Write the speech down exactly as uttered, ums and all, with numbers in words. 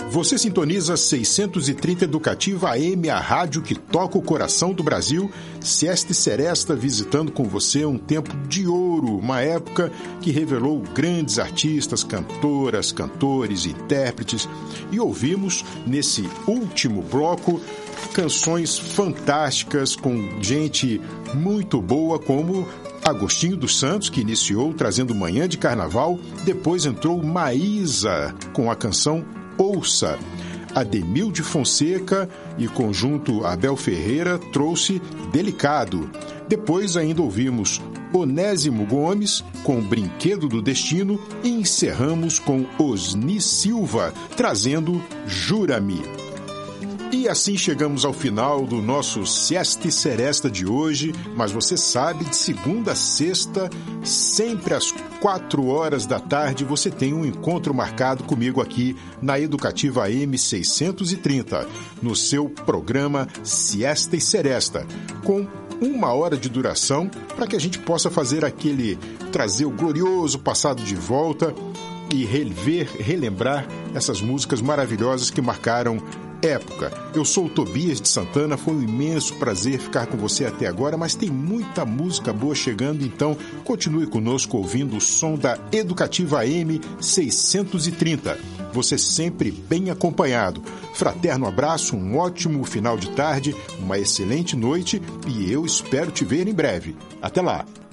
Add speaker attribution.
Speaker 1: Você sintoniza seiscentos e trinta Educativa A M, a rádio que toca o coração do Brasil. Siesta e Seresta visitando com você um tempo de ouro, uma época que revelou grandes artistas, cantoras, cantores, intérpretes. E ouvimos, nesse último bloco, canções fantásticas com gente muito boa, como Agostinho dos Santos, que iniciou trazendo Manhã de Carnaval. Depois entrou Maísa com a canção Ouça. Ademil de Fonseca e conjunto Abel Ferreira trouxe Delicado. Depois ainda ouvimos Onésimo Gomes com Brinquedo do Destino e encerramos com Osni Silva trazendo Jura-me. E assim chegamos ao final do nosso Siesta e Seresta de hoje, mas você sabe, de segunda a sexta, sempre às quatro horas da tarde, você tem um encontro marcado comigo aqui na Educativa A M seiscentos e trinta, no seu programa Siesta e Seresta, com uma hora de duração para que a gente possa fazer aquele, trazer o glorioso passado de volta e rever, relembrar essas músicas maravilhosas que marcaram época. Eu sou o Tobias de Santana, foi um imenso prazer ficar com você até agora, mas tem muita música boa chegando, então continue conosco ouvindo o som da Educativa A M seiscentos e trinta. Você sempre bem acompanhado. Fraterno abraço, um ótimo final de tarde, uma excelente noite e eu espero te ver em breve. Até lá!